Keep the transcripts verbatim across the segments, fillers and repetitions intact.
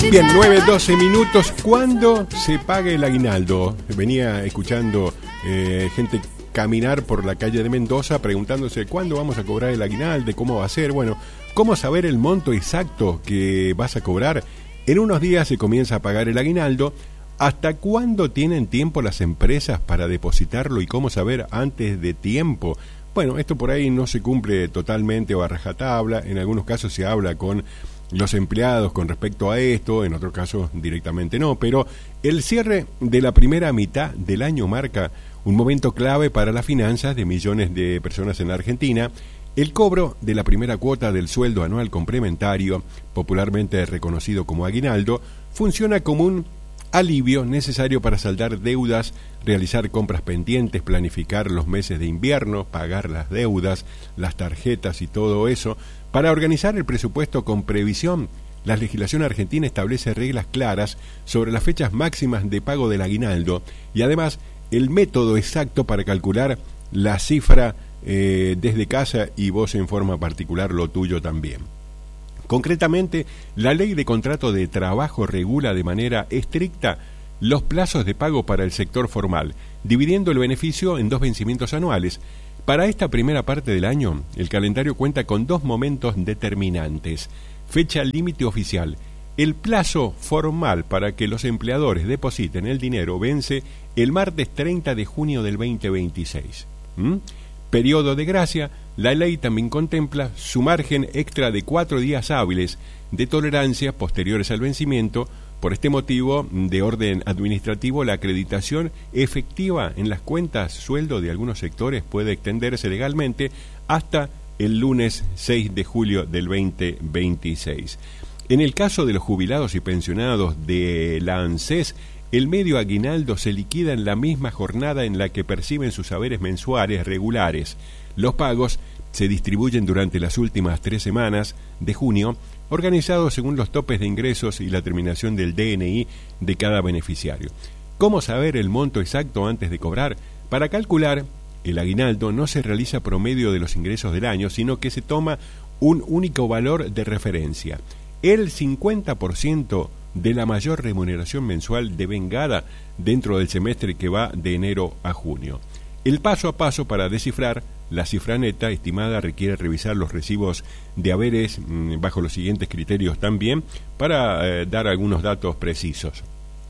Bien, nueve doce minutos. ¿Cuándo se paga el aguinaldo? Venía escuchando eh, gente caminar por la calle de Mendoza preguntándose cuándo vamos a cobrar el aguinaldo, cómo va a ser. Bueno, ¿cómo saber el monto exacto que vas a cobrar? En unos días se comienza a pagar el aguinaldo. ¿Hasta cuándo tienen tiempo las empresas para depositarlo y cómo saber antes de tiempo? Bueno, esto por ahí no se cumple totalmente o a rajatabla. En algunos casos se habla con los empleados con respecto a esto, en otros casos directamente no, pero el cierre de la primera mitad del año marca un momento clave para las finanzas de millones de personas en la Argentina. El cobro de la primera cuota del sueldo anual complementario, popularmente reconocido como aguinaldo, funciona como un alivio necesario para saldar deudas, realizar compras pendientes, planificar los meses de invierno, pagar las deudas, las tarjetas y todo eso. Para organizar el presupuesto con previsión, la legislación argentina establece reglas claras sobre las fechas máximas de pago del aguinaldo y además el método exacto para calcular la cifra eh, desde casa y vos en forma particular lo tuyo también. Concretamente, la Ley de Contrato de Trabajo regula de manera estricta los plazos de pago para el sector formal, dividiendo el beneficio en dos vencimientos anuales. Para esta primera parte del año, el calendario cuenta con dos momentos determinantes. Fecha límite oficial. El plazo formal para que los empleadores depositen el dinero vence el martes treinta de junio del veinte veintiséis. ¿Mm? Periodo de gracia. La ley también contempla su margen extra de cuatro días hábiles de tolerancia posteriores al vencimiento. Por este motivo, de orden administrativo, la acreditación efectiva en las cuentas sueldo de algunos sectores puede extenderse legalmente hasta el lunes seis de julio del veinte veintiséis. En el caso de los jubilados y pensionados de la ANSES, el medio aguinaldo se liquida en la misma jornada en la que perciben sus haberes mensuales regulares. Los pagos se distribuyen durante las últimas tres semanas de junio, organizados según los topes de ingresos y la terminación del D N I de cada beneficiario. ¿Cómo saber el monto exacto antes de cobrar? Para calcular el aguinaldo no se realiza promedio de los ingresos del año, sino que se toma un único valor de referencia. El cincuenta por ciento de la mayor remuneración mensual devengada dentro del semestre que va de enero a junio. El paso a paso para descifrar la cifra neta estimada requiere revisar los recibos de haberes mmm, bajo los siguientes criterios también para eh, dar algunos datos precisos.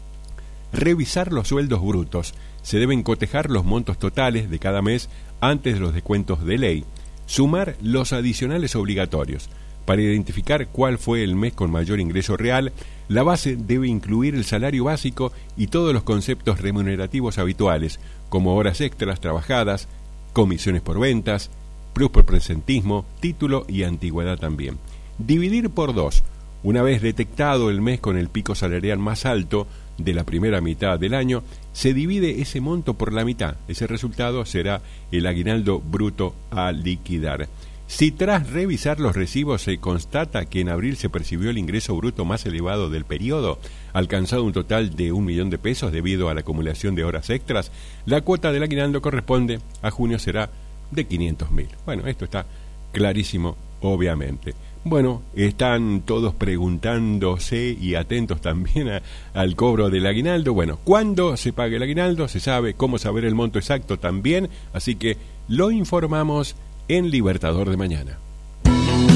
Revisar los sueldos brutos. Se deben cotejar los montos totales de cada mes antes de los descuentos de ley. Sumar los adicionales obligatorios. Para identificar cuál fue el mes con mayor ingreso real, la base debe incluir el salario básico y todos los conceptos remunerativos habituales, como horas extras trabajadas, comisiones por ventas, plus por presentismo, título y antigüedad también. Dividir por dos. Una vez detectado el mes con el pico salarial más alto de la primera mitad del año, se divide ese monto por la mitad. Ese resultado será el aguinaldo bruto a liquidar. Si tras revisar los recibos se constata que en abril se percibió el ingreso bruto más elevado del periodo, alcanzado un total de un millón de pesos debido a la acumulación de horas extras, la cuota del aguinaldo corresponde a junio será de quinientos mil. Bueno, esto está clarísimo, obviamente. Bueno, están todos preguntándose y atentos también a, al cobro del aguinaldo. Bueno, ¿cuándo se paga el aguinaldo? Se sabe cómo saber el monto exacto también, así que lo informamos en Libertador de Mañana.